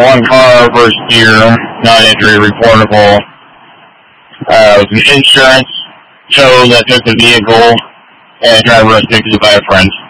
one car versus deer, non-injury reportable. Insurance tow that took the vehicle, and driver was convicted by a friend.